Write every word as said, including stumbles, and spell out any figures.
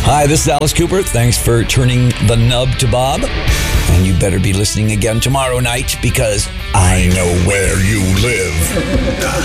Hi, this is Alice Cooper. Thanks for turning the nub to Bob. And you better be listening again tomorrow night because I know where you live.